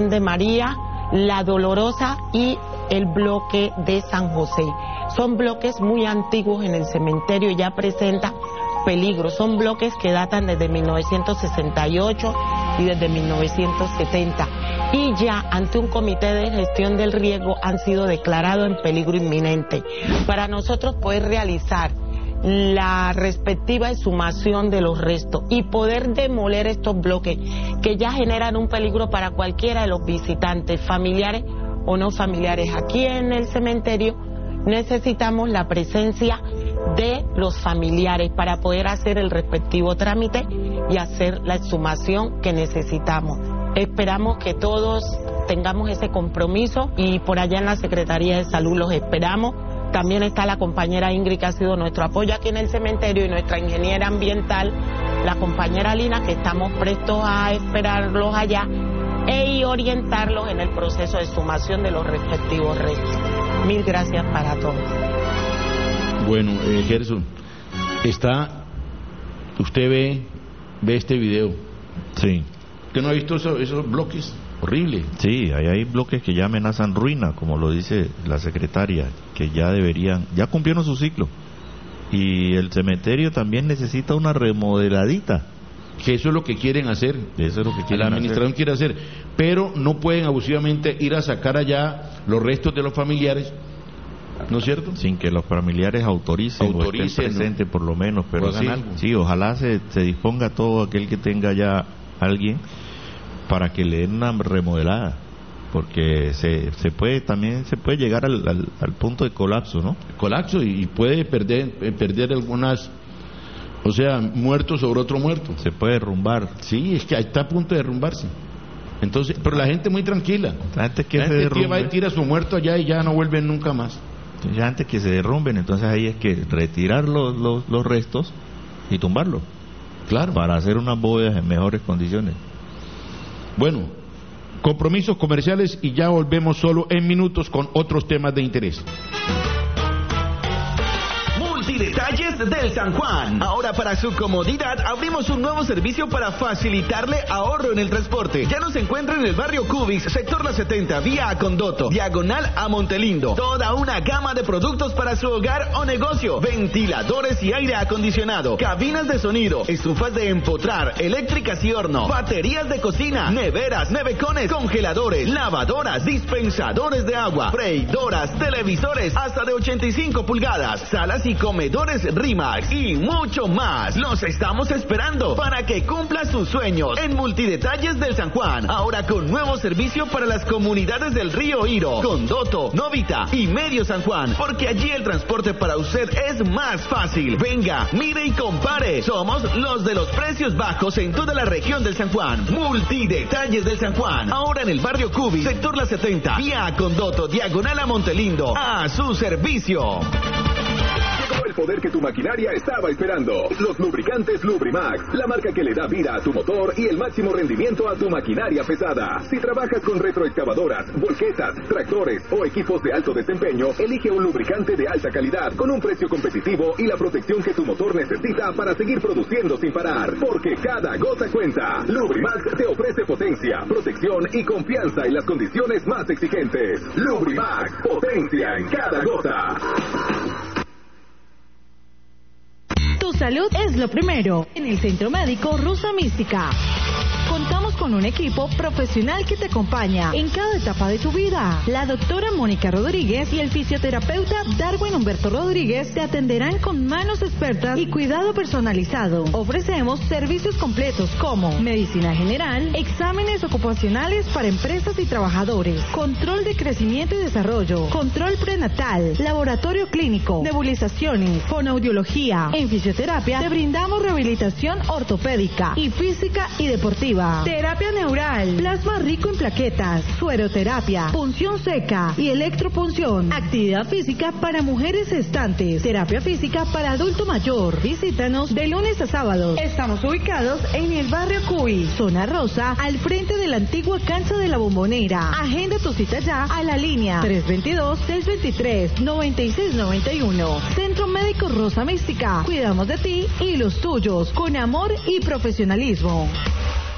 Virgen de María, La Dolorosa y el bloque de San José. Son bloques muy antiguos en el cementerio y ya presentan peligro. Son bloques que datan desde 1968 y desde 1970. Y ya ante un comité de gestión del riesgo han sido declarados en peligro inminente. Para nosotros poder realizar la respectiva exhumación de los restos y poder demoler estos bloques que ya generan un peligro para cualquiera de los visitantes, familiares o no familiares. Aquí en el cementerio necesitamos la presencia de los familiares para poder hacer el respectivo trámite y hacer la exhumación que necesitamos. Esperamos que todos tengamos ese compromiso y por allá en la Secretaría de Salud los esperamos. También está la compañera Ingrid, que ha sido nuestro apoyo aquí en el cementerio, y nuestra ingeniera ambiental, la compañera Lina, que estamos prestos a esperarlos allá y orientarlos en el proceso de exhumación de los respectivos restos. Mil gracias para todos. Bueno, Gerson, usted ve este video. Sí. ¿Usted no ha visto esos bloques? Horrible. Sí, hay bloques que ya amenazan ruina, como lo dice la secretaria, que ya cumplieron su ciclo. Y el cementerio también necesita una remodeladita. Que eso es lo que quieren hacer. Eso es lo que quieren la administración quiere hacer. Pero no pueden abusivamente ir a sacar allá los restos de los familiares, ¿no es cierto? Sin que los familiares autoricen o estén presentes, ¿no? Por lo menos. Pero sí, ojalá se disponga todo aquel que tenga ya alguien para que le den una remodelada, porque se puede llegar al punto de colapso, ¿no? Colapso, y puede perder algunas, o sea, muertos sobre otro muerto. Se puede derrumbar. Sí, es que está a punto de derrumbarse. Entonces, pero la gente muy tranquila. La gente que va y tira su muerto allá y ya no vuelven nunca más. Ya antes que se derrumben, entonces ahí es que retirar los restos y tumbarlos. Claro. Para hacer unas bóvedas en mejores condiciones. Bueno, compromisos comerciales y ya volvemos solo en minutos con otros temas de interés. Multidetalles del San Juan. Ahora, para su comodidad, abrimos un nuevo servicio para facilitarle ahorro en el transporte. Ya nos encuentra en el barrio Cubis, sector La 70, vía a Condoto, diagonal a Montelindo. Toda una gama de productos para su hogar o negocio: ventiladores y aire acondicionado, cabinas de sonido, estufas de empotrar, eléctricas y horno, baterías de cocina, neveras, nevecones, congeladores, lavadoras, dispensadores de agua, freidoras, televisores hasta de 85 pulgadas, salas y comedores Rimax y mucho más. Los estamos esperando para que cumpla sus sueños en Multidetalles del San Juan. Ahora con nuevo servicio para las comunidades del Río Iro, Condoto, Novita y Medio San Juan, porque allí el transporte para usted es más fácil. Venga, mire y compare. Somos los de los precios bajos en toda la región del San Juan. Multidetalles del San Juan. Ahora en el barrio Cubi, sector La 70, vía Condoto, diagonal a Montelindo. A su servicio. El poder que tu maquinaria estaba esperando. Los lubricantes Lubrimax, la marca que le da vida a tu motor y el máximo rendimiento a tu maquinaria pesada. Si trabajas con retroexcavadoras, volquetas, tractores o equipos de alto desempeño, elige un lubricante de alta calidad con un precio competitivo y la protección que tu motor necesita para seguir produciendo sin parar. Porque cada gota cuenta. Lubrimax te ofrece potencia, protección y confianza en las condiciones más exigentes. Lubrimax, potencia en cada gota. Tu salud es lo primero. En el Centro Médico Rosa Mística contamos con un equipo profesional que te acompaña en cada etapa de tu vida. La doctora Mónica Rodríguez y el fisioterapeuta Darwin Humberto Rodríguez te atenderán con manos expertas y cuidado personalizado. Ofrecemos servicios completos como medicina general, exámenes ocupacionales para empresas y trabajadores, control de crecimiento y desarrollo, control prenatal, laboratorio clínico, nebulizaciones, fonoaudiología. En fisioterapia te brindamos rehabilitación ortopédica y física y deportiva. Terapia neural, plasma rico en plaquetas, sueroterapia, punción seca y electropunción. Actividad física para mujeres gestantes, terapia física para adulto mayor. Visítanos de lunes a sábados. Estamos ubicados en el barrio Cuy, zona rosa, al frente de la antigua cancha de la Bombonera. Agenda tu cita ya a la línea 322-623-9691. Centro Médico Rosa Mística. Cuidamos de ti y los tuyos con amor y profesionalismo.